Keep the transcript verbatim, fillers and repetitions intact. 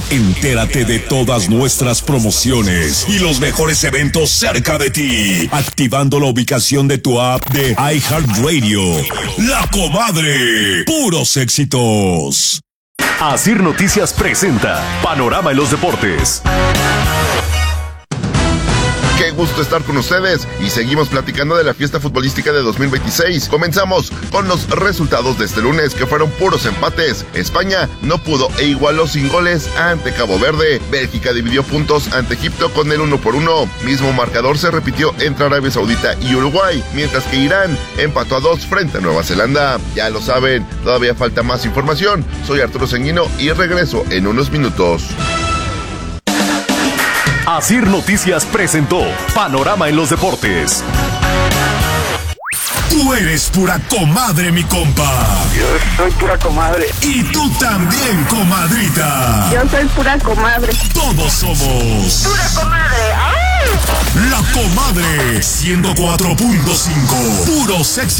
Entérate de todas nuestras promociones y los mejores eventos cerca de ti, activando la ubicación de tu app de iHeartRadio. La Comadre, puros éxitos. Asir Noticias presenta Panorama en los Deportes. Qué gusto estar con ustedes y seguimos platicando de la fiesta futbolística de dos mil veintiséis. Comenzamos con los resultados de este lunes, que fueron puros empates. España no pudo e igualó sin goles ante Cabo Verde. Bélgica dividió puntos ante Egipto con el uno por uno. Mismo marcador se repitió entre Arabia Saudita y Uruguay, mientras que Irán empató a dos frente a Nueva Zelanda. Ya lo saben, todavía falta más información. Soy Arturo Sanguino y regreso en unos minutos. Asir Noticias presentó Panorama en los Deportes. Tú eres pura comadre, mi compa. Yo soy pura comadre. Y tú también, comadrita. Yo soy pura comadre. Todos somos Pura comadre. ¡Ay! La Comadre ciento cuatro punto cinco. Puro sexy.